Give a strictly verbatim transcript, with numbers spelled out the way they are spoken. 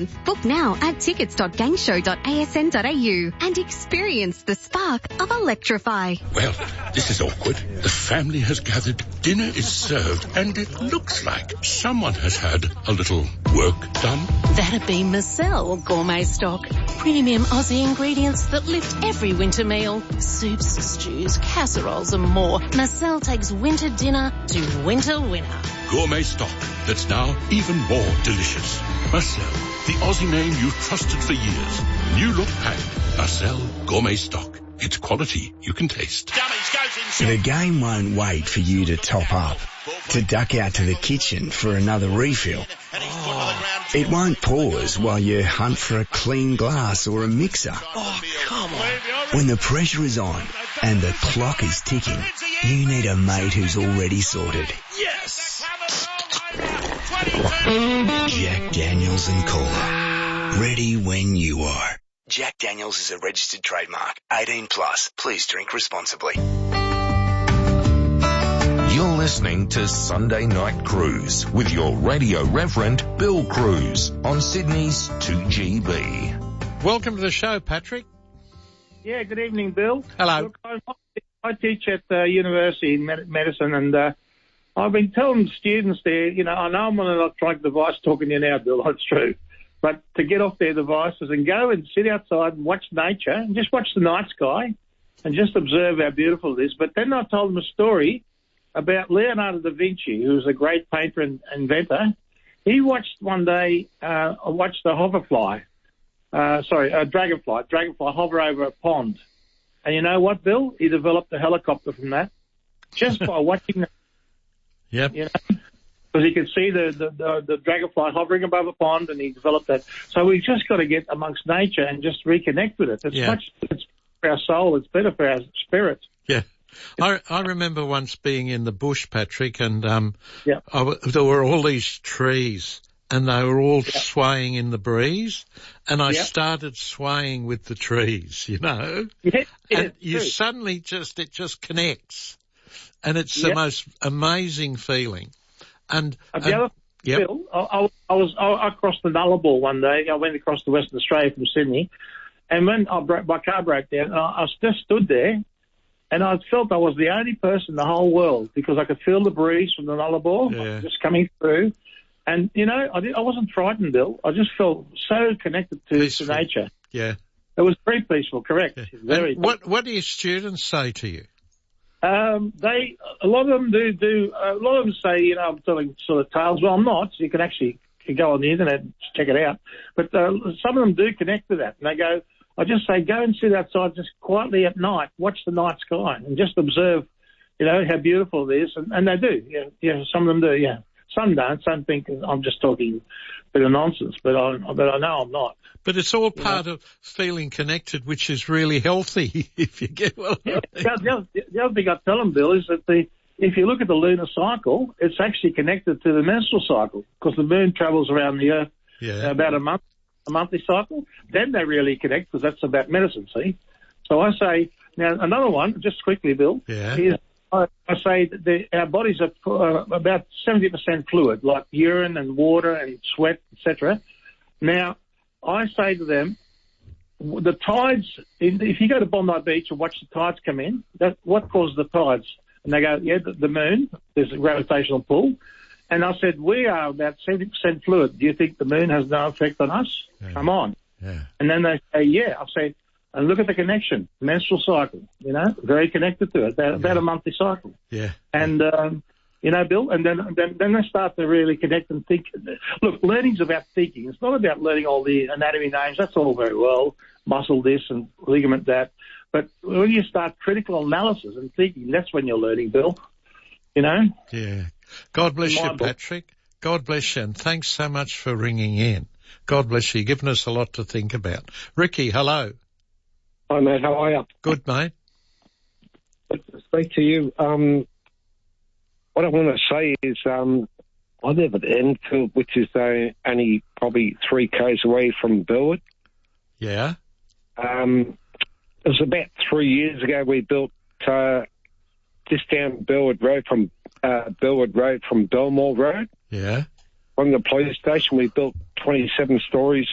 month. Book now at tickets dot gangshow dot a s n dot a u and experience the spark of Electrify. Well, this is awkward. The family has gathered, dinner is served, and it looks like someone has had a little work done. That'd be Marcel Gourmet Stock. Premium Aussie ingredients that lift every winter meal. Soups, stews, casseroles and more. Marcel takes winter dinner to winter winner. Gourmet stock that's now even more delicious. Marcel, the Aussie name you've trusted for years. New look packed. Marcel Gourmet stock. It's quality you can taste. The game won't wait for you to top up, to duck out to the kitchen for another refill. Oh. It won't pause while you hunt for a clean glass or a mixer. Oh, come on. When the pressure is on and the clock is ticking, you need a mate who's already sorted. Yes! Jack Daniels and Cola. Ready when you are. Jack Daniels is a registered trademark. eighteen plus. Please drink responsibly. You're listening to Sunday Night Cruise with your radio reverend, Bill Cruz, on Sydney's two G B. Welcome to the show, Patrick. Yeah, good evening, Bill. Hello. Look, I, I teach at the university in med- medicine, and uh, I've been telling students there, you know, I know I'm on an electronic device talking to you now, Bill, that's true. But to get off their devices and go and sit outside and watch nature and just watch the night sky and just observe how beautiful it is. But then I told them a story about Leonardo da Vinci, who was a great painter and inventor. He watched one day, uh, watched a hoverfly, uh, sorry, a dragonfly, dragonfly hover over a pond. And you know what, Bill? He developed a helicopter from that just by watching that. Yep. You know? Because he could see the, the, the, the dragonfly hovering above a pond, and he developed that. So we've just got to get amongst nature and just reconnect with it. It's yeah. much it's for our soul. It's better for our spirit. Yeah. I, I remember once being in the bush, Patrick, and um, yeah. I w- there were all these trees, and they were all yeah. swaying in the breeze, and I yeah. started swaying with the trees, you know. Yeah, yeah, and you true. suddenly just, it just connects, and it's yeah. the most amazing feeling. And, uh, the and other, yep. Bill, I, I, I was I, I crossed the Nullarbor one day. I went across to Western Australia from Sydney, and when I broke, my car broke down, I, I just stood there, and I felt I was the only person in the whole world because I could feel the breeze from the Nullarbor yeah. just coming through, and you know I, did, I wasn't frightened, Bill. I just felt so connected to, to nature. Yeah, it was very peaceful. Correct. Yeah. Very. What What do your students say to you? Um, they, a lot of them do, do, a lot of them say, you know, I'm telling sort of tales. Well, I'm not. You can actually you can go on the internet and check it out. But uh, some of them do connect with that. And they go, I just say, go and sit outside just quietly at night, watch the night sky and just observe, you know, how beautiful it is. And, and they do. Yeah, yeah, some of them do, yeah. Some don't. Some think I'm just talking a bit of nonsense, but I, but I know I'm not. But it's all part you know? of feeling connected, which is really healthy, if you get what I mean. Yeah, the, other, the other thing I tell them, Bill, is that the, if you look at the lunar cycle, it's actually connected to the menstrual cycle because the moon travels around the Earth yeah. about a month, a monthly cycle. Then they really connect because that's about medicine, see? So I say, now another one, just quickly, Bill, yeah. is I, I say that the, our bodies are uh, about seventy percent fluid, like urine and water and sweat, et cetera. Now, I say to them, the tides, if you go to Bondi Beach and watch the tides come in, that what causes the tides? And they go, yeah, the, the moon, there's a gravitational pull. And I said, we are about seventy percent fluid. Do you think the moon has no effect on us? Yeah. Come on. Yeah. And then they say, yeah. I say, and look at the connection, menstrual cycle, you know, very connected to it, about, yeah. about a monthly cycle. Yeah. And, um, you know, Bill, and then, then then they start to really connect and think. Look, learning's about thinking. It's not about learning all the anatomy names. That's all very well, muscle this and ligament that. But when you start critical analysis and thinking, that's when you're learning, Bill. You know? Yeah. God bless you, book. Patrick. God bless you, and thanks so much for ringing in. God bless you. You've given us a lot to think about. Ricky, hello. Hi, mate. How are you? Good, mate. Good to speak to you. Um, what I want to say is um, I live at Enfield, which is uh, only probably three k's away from Burwood. Yeah. Um, it was about three years ago we built uh, just down Burwood Road from uh, Burwood Road from Belmore Road. Yeah. From the police station, we built twenty-seven stories